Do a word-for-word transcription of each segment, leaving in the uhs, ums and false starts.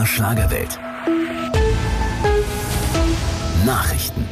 R Schlagerwelt. Nachrichten.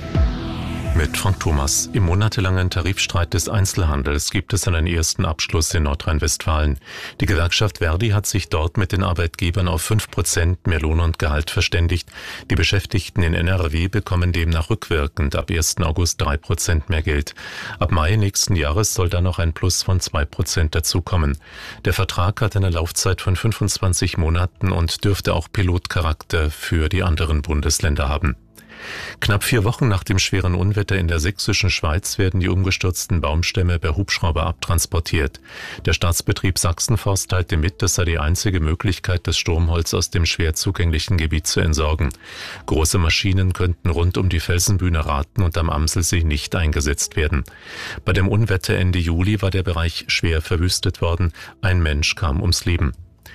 Mit Frank Thomas. Im monatelangen Tarifstreit des Einzelhandels gibt es einen ersten Abschluss in Nordrhein-Westfalen. Die Gewerkschaft Verdi hat sich dort mit den Arbeitgebern auf fünf Prozent mehr Lohn und Gehalt verständigt. Die Beschäftigten in N R W bekommen demnach rückwirkend ab ersten August drei Prozent mehr Geld. Ab Mai nächsten Jahres soll dann noch ein Plus von zwei Prozent dazukommen. Der Vertrag hat eine Laufzeit von fünfundzwanzig Monaten und dürfte auch Pilotcharakter für die anderen Bundesländer haben. Knapp vier Wochen nach dem schweren Unwetter in der sächsischen Schweiz werden die umgestürzten Baumstämme per Hubschrauber abtransportiert. Der Staatsbetrieb Sachsenforst teilte mit, das sei die einzige Möglichkeit, das Sturmholz aus dem schwer zugänglichen Gebiet zu entsorgen. Große Maschinen könnten rund um die Felsenbühne Raten und am Amselsee nicht eingesetzt werden. Bei dem Unwetter Ende Juli war der Bereich schwer verwüstet worden. Ein Mensch kam ums Leben.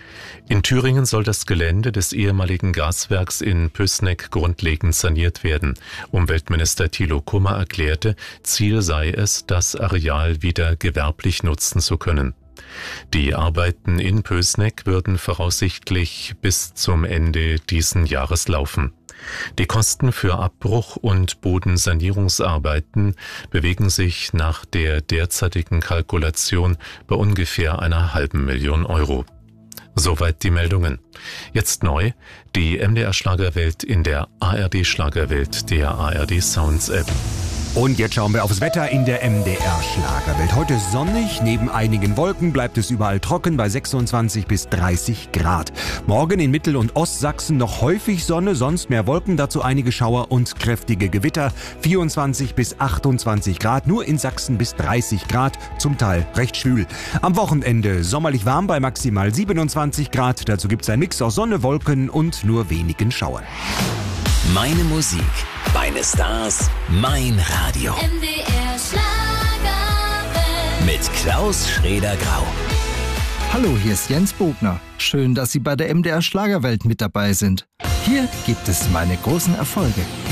In Thüringen soll das Gelände des ehemaligen Gaswerks in Pößneck grundlegend saniert werden. Umweltminister Thilo Kummer erklärte, Ziel sei es, das Areal wieder gewerblich nutzen zu können. Die Arbeiten in Pößneck würden voraussichtlich bis zum Ende diesen Jahres laufen. Die Kosten für Abbruch- und Bodensanierungsarbeiten bewegen sich nach der derzeitigen Kalkulation bei ungefähr einer halben Million Euro. Soweit die Meldungen. Jetzt neu, die M D R Schlagerwelt in der A R D Schlagerwelt, der A R D Sounds App. Und jetzt schauen wir aufs Wetter in der M D R Schlagerwelt. Heute sonnig, neben einigen Wolken bleibt es überall trocken bei sechsundzwanzig bis dreißig Grad. Morgen in Mittel- und Ostsachsen noch häufig Sonne, sonst mehr Wolken, dazu einige Schauer und kräftige Gewitter. vierundzwanzig bis achtundzwanzig Grad, nur in Sachsen bis dreißig Grad, zum Teil recht schwül. Am Wochenende sommerlich warm bei maximal siebenundzwanzig Grad. Dazu gibt es ein Mix aus Sonne, Wolken und nur wenigen Schauern. Meine Musik, meine Stars, mein Radio. M D R Schlagerwelt. Mit Klaus Schrader-Grau. Hallo, hier ist Jens Bogner. Schön, dass Sie bei der M D R Schlagerwelt mit dabei sind. Hier gibt es meine großen Erfolge.